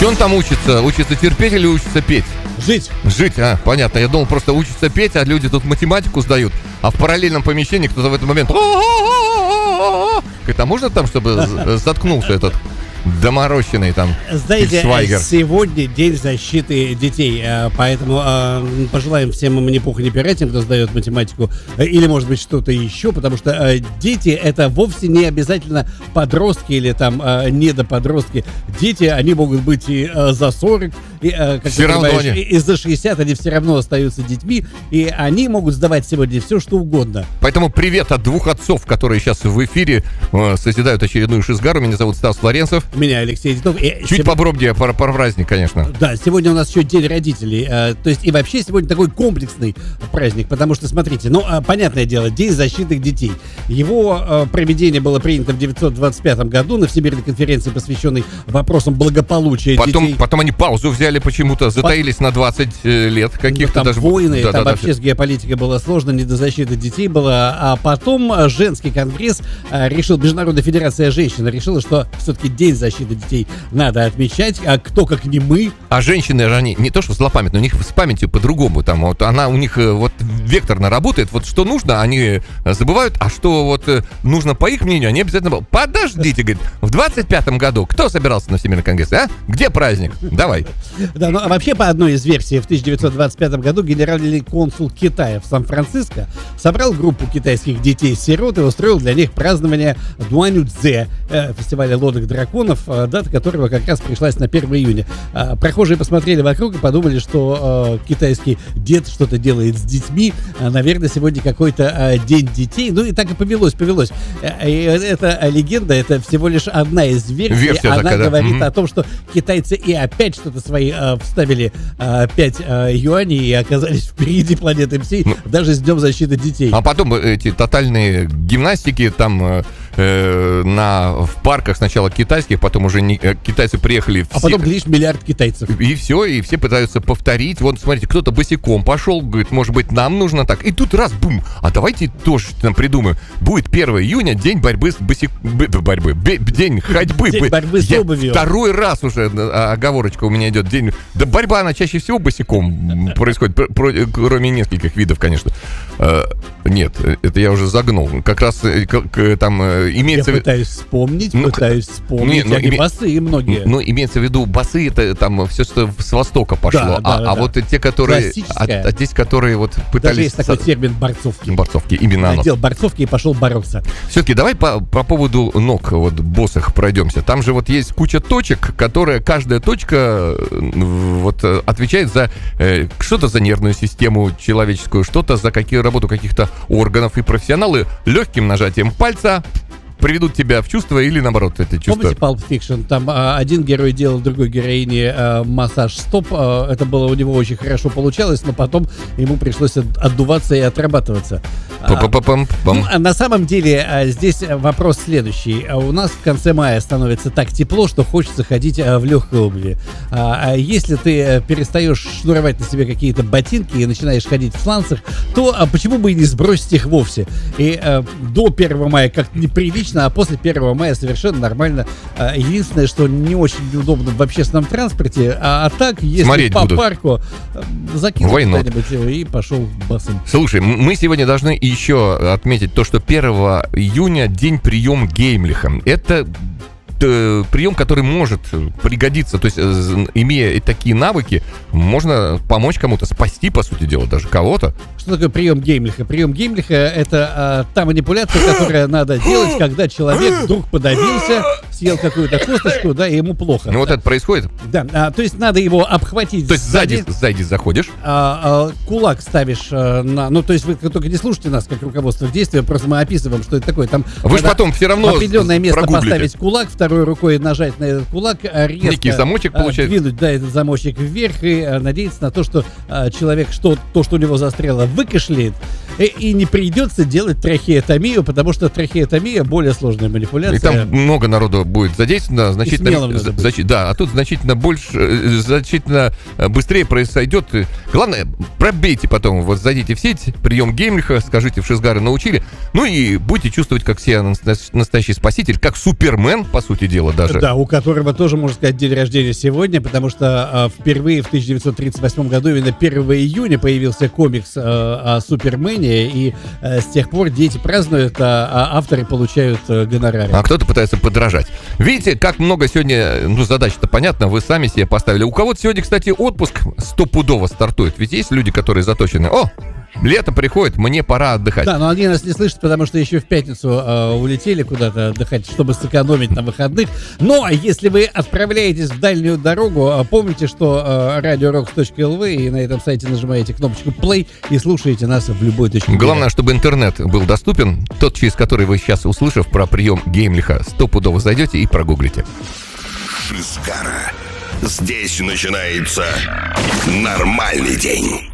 Что он там учится? Учится терпеть или учится петь? Жить. Жить, понятно. Я думал, просто учатся петь, а люди тут математику сдают. А в параллельном помещении кто-то в этот момент... Это можно там, чтобы заткнулся этот доморощенный там Знаете, Швайгер? сегодня день защиты детей, поэтому пожелаем всем ни пуха, ни пера тем, кто сдает математику, или, может быть, что-то еще, потому что дети — это вовсе не обязательно подростки или там недоподростки. Дети, они могут быть и за 40, и, как ты понимаешь, и за 60, они все равно остаются детьми, и они могут сдавать сегодня все, что угодно. Поэтому привет от двух отцов, которые сейчас в эфире созидают очередную шизгару. Меня зовут Стас Флоренцев. Меня Алексей Титов. Чуть подробнее про праздник, конечно. Да, сегодня у нас еще День родителей. То есть и вообще сегодня такой комплексный праздник, потому что, смотрите, понятное дело, День защиты детей. Его проведение было принято в 1925 году на Всемирной конференции, посвященной вопросам благополучия детей. Потом они паузу взяли почему-то, затаились на 20 лет каких-то. Там даже войны, там вообще с геополитикой было сложно, не до защиты детей было. А потом женский конгресс решил, Международная федерация женщин решила, что все-таки День защиты детей надо отмечать, а кто как не мы. А женщины, они не то что злопамятные, у них с памятью по-другому, там вот она у них вот векторно работает, вот что нужно, они забывают, а что вот нужно по их мнению, они обязательно... Подождите, говорит, в 25-м году кто собирался на Всемирный конгресс, а? Где праздник? Давай. Да, а вообще по одной из версий, в 1925 году генеральный консул Китая в Сан-Франциско собрал группу китайских детей-сирот и устроил для них празднование Дуаню-Цзэ, фестиваля лодок драконов, дата которого как раз пришлась на 1 июня. Прохожие посмотрели вокруг и подумали, что китайский дед что-то делает с детьми. Наверное, сегодня какой-то день детей. Ну и так и повелось. И эта легенда, это всего лишь одна из версий. Она такая, говорит о том, что китайцы и опять что-то свои вставили 5 юаней и оказались впереди планеты всей, даже с Днем защиты детей. А потом эти тотальные гимнастики там в парках сначала китайских, потом уже китайцы приехали. А потом, глядишь, миллиард китайцев. И все, и все пытаются повторить. Вот, смотрите, кто-то босиком пошел, говорит, может быть, нам нужно так. И тут раз, бум, а давайте тоже что-то придумаем. Будет 1 июня, день борьбы с день ходьбы. День борьбы с обувью. Второй раз уже оговорочка у меня идет. Да борьба, она чаще всего босиком происходит, кроме нескольких видов, конечно. Нет, это я уже загнул. Как раз там имеется... Я пытаюсь вспомнить. Они босые многие. Ну, имеется в виду, босые, это там все, что с востока пошло. Да. Вот те, которые... А здесь, которые вот пытались... Даже есть такой термин борцовки. Борцовки, именно оно. Надел борцовки и пошел бороться. Все-таки давай по поводу ног вот босых пройдемся. Там же вот есть куча точек, каждая точка вот отвечает за что-то за нервную систему человеческую, что-то за работу каких-то органов. И профессионалы легким нажатием пальца приведут тебя в чувство или наоборот это чувство. Помните Pulp Fiction? Там один герой делал другой героине массаж стоп. Это было у него очень хорошо получалось, но потом ему пришлось отдуваться и отрабатываться. На самом деле здесь вопрос следующий. У нас в конце мая становится так тепло, что хочется ходить в легкой обуви. Если ты перестаешь шнуровать на себе какие-то ботинки и начинаешь ходить в сланцах, то почему бы и не сбросить их вовсе? И до 1 мая как-то неприлично, а после 1 мая совершенно нормально. Единственное, что не очень удобно в общественном транспорте, а так, если смотреть по парку, закинул куда-нибудь и пошел босым. Слушай, мы сегодня должны еще отметить то, что 1 июня день прием Геймлиха. Это прием, который может пригодиться, то есть, имея такие навыки, можно помочь кому-то, спасти, по сути дела, даже кого-то. Что такое прием Геймлиха? Прием Геймлиха — это та манипуляция, которую надо делать, когда человек вдруг подавился, съел какую-то косточку, да, и ему плохо. Ну, вот это происходит? Да, то есть надо его обхватить. То есть сзади заходишь? Кулак ставишь то есть вы только не слушайте нас как руководство к действию, просто мы описываем, что это такое. Там вы же потом все равно в определенное место поставить кулак, второй рукой нажать на этот кулак, резко некий замочек получается. Двинуть, этот замочек вверх и надеяться на то, что человек, что у него застряло, выкашляет, и не придется делать трахеотомию, потому что трахеотомия более сложная манипуляция. И там много народу будет задействовано, значительно, а тут значительно больше, значительно быстрее произойдет. Главное, пробейте потом, вот зайдите в сеть, прием Геймлиха, скажите, в Шизгары научили, ну и будете чувствовать, как себя настоящий спаситель, как Супермен, по сути сути дела, даже. Да, у которого тоже, можно сказать, день рождения сегодня, потому что впервые в 1938 году, именно 1 июня, появился комикс о Супермене, и с тех пор дети празднуют, а авторы получают гонорары. А кто-то пытается подражать. Видите, как много сегодня, задача-то понятна, вы сами себе поставили. У кого-то сегодня, кстати, отпуск стопудово стартует. Ведь есть люди, которые заточены. Лето приходит, мне пора отдыхать. Да, но они нас не слышат, потому что еще в пятницу улетели куда-то отдыхать, чтобы сэкономить на выходных. Ну, а если вы отправляетесь в дальнюю дорогу, помните, что radiorocks.lv, и на этом сайте нажимаете кнопочку play и слушаете нас в любой точке мира. Главное, чтобы интернет был доступен, тот, через который вы сейчас, услышав про прием Геймлиха, стопудово зайдете и прогуглите. Шизгара. Здесь начинается нормальный день.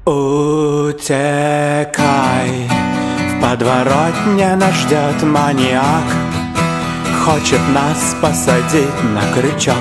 Утекай, в подворотне нас ждет маньяк, хочет нас посадить на крючок.